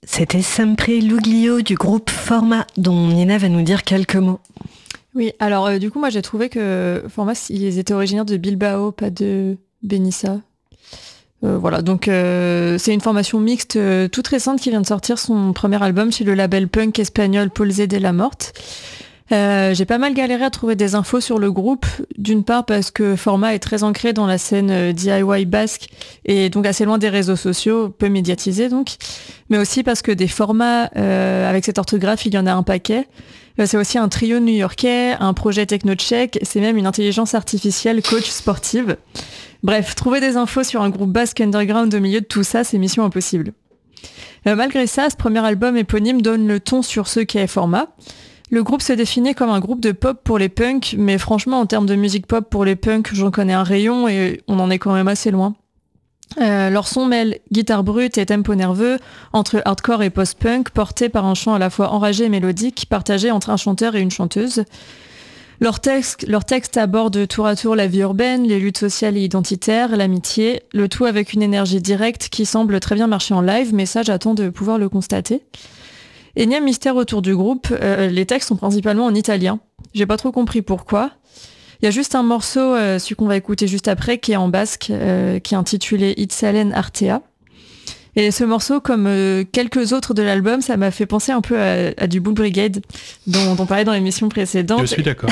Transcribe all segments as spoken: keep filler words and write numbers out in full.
C'était Sempre Luglio du groupe Forma, dont Nina va nous dire quelques mots. Oui, alors euh, du coup, moi j'ai trouvé que Forma, ils étaient originaires de Bilbao, pas de Benissa. Euh, voilà, donc euh, c'est une formation mixte euh, toute récente qui vient de sortir son premier album chez le label punk espagnol Polze de la Morte. Euh, j'ai pas mal galéré à trouver des infos sur le groupe, d'une part parce que Forma est très ancré dans la scène euh, D I Y basque et donc assez loin des réseaux sociaux, peu médiatisé donc, mais aussi parce que des formats euh, avec cette orthographe, il y en a un paquet. Euh, c'est aussi un trio new-yorkais, un projet techno-tchèque, c'est même une intelligence artificielle coach sportive. Bref, trouver des infos sur un groupe basque underground au milieu de tout ça, c'est mission impossible. Euh, malgré ça, ce premier album éponyme donne le ton sur ce qu'est Forma. Le groupe se définit comme un groupe de pop pour les punks, mais franchement, en termes de musique pop pour les punks, j'en connais un rayon et on en est quand même assez loin. Euh, leur son mêle guitare brute et tempo nerveux entre hardcore et post-punk, porté par un chant à la fois enragé et mélodique, partagé entre un chanteur et une chanteuse. Leur texte, leur texte aborde tour à tour la vie urbaine, les luttes sociales et identitaires, l'amitié, le tout avec une énergie directe qui semble très bien marcher en live, mais ça j'attends de pouvoir le constater. Énième mystère autour du groupe, euh, les textes sont principalement en italien. J'ai pas trop compris pourquoi. Il y a juste un morceau, euh, celui qu'on va écouter juste après, qui est en basque, euh, qui est intitulé Itzalen Artea. Et ce morceau, comme euh, quelques autres de l'album, ça m'a fait penser un peu à, à du Bull Brigade, dont, dont on parlait dans l'émission précédente. Je suis d'accord.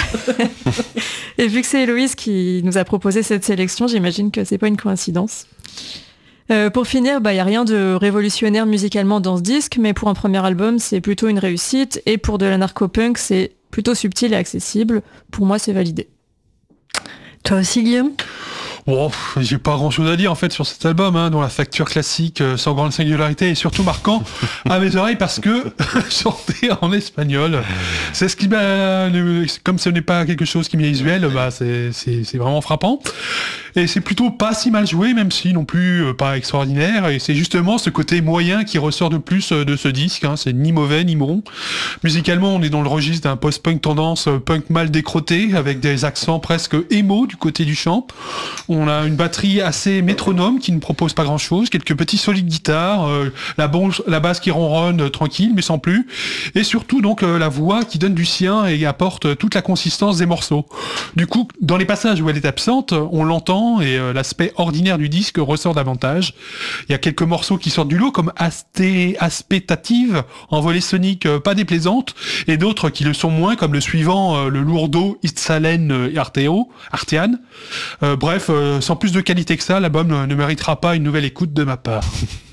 Et vu que c'est Héloïse qui nous a proposé cette sélection, j'imagine que c'est pas une coïncidence. Euh, pour finir, bah, y a rien de révolutionnaire musicalement dans ce disque, mais pour un premier album, c'est plutôt une réussite, et pour de l'anarcho-punk, c'est plutôt subtil et accessible. Pour moi, c'est validé. Toi aussi, Guillaume ? Bon, j'ai pas grand chose à dire en fait sur cet album, hein, dont la facture classique euh, sans grande singularité est surtout marquant à mes oreilles parce que chanter en espagnol, c'est ce qui m'a, comme ce n'est pas quelque chose qui m'est usuel, bah c'est, c'est, c'est vraiment frappant. Et c'est plutôt pas si mal joué, même si non plus euh, pas extraordinaire. Et c'est justement ce côté moyen qui ressort de plus euh, de ce disque. Hein. C'est ni mauvais ni bon. Musicalement, on est dans le registre d'un post-punk tendance euh, punk mal décroté, avec des accents presque émo du côté du chant. On a une batterie assez métronome qui ne propose pas grand-chose, quelques petits solides guitares, euh, la, bon, la basse qui ronronne euh, tranquille mais sans plus, et surtout donc euh, la voix qui donne du sien et apporte euh, toute la consistance des morceaux. Du coup, dans les passages où elle est absente, on l'entend et euh, l'aspect ordinaire du disque ressort davantage. Il y a quelques morceaux qui sortent du lot comme Asté, Aspectative, envolée sonique euh, pas déplaisante, et d'autres qui le sont moins comme le suivant, euh, le lourdeau Itzalen euh, Arteo, Artean. Euh, bref, euh, sans plus de qualité que ça, l'album ne, ne méritera pas une nouvelle écoute de ma part.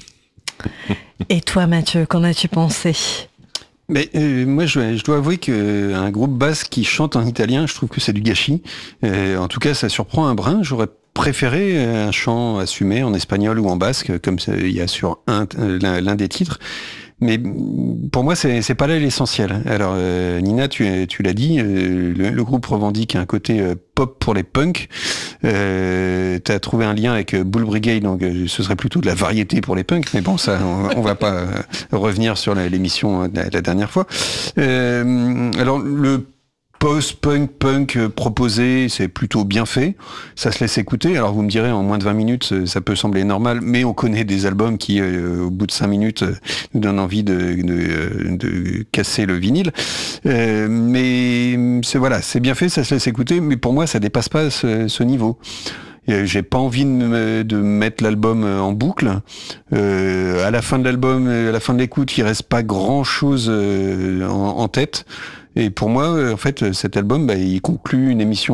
Et toi, Mathieu, qu'en as-tu pensé ? Mais euh, moi, je, je dois avouer qu'un groupe basque qui chante en italien, je trouve que c'est du gâchis. Euh, en tout cas, ça surprend un brin. J'aurais préféré un chant assumé en espagnol ou en basque, comme il y a sur un, l'un, l'un des titres. Mais pour moi, c'est, c'est pas là l'essentiel. Alors, euh, Nina, tu, tu l'as dit, euh, le, le groupe revendique un côté euh, pop pour les punks. Euh, t'as trouvé un lien avec euh, Bull Brigade, donc euh, ce serait plutôt de la variété pour les punks. Mais bon, ça, on, on va pas euh, revenir sur la, l'émission de la, la dernière fois. Euh, alors, le post-punk punk proposé, c'est plutôt bien fait, ça se laisse écouter. Alors vous me direz, en moins de vingt minutes, ça peut sembler normal, mais on connaît des albums qui, euh, au bout de cinq minutes, nous donnent envie de, de, de casser le vinyle. Euh, mais c'est, voilà, c'est bien fait, ça se laisse écouter, mais pour moi, ça dépasse pas ce, ce niveau. J'ai pas envie de, me, de mettre l'album en boucle. Euh, à la fin de l'album, à la fin de l'écoute, il reste pas grand chose en, en tête. Et pour moi, en fait, cet album, bah, il conclut une émission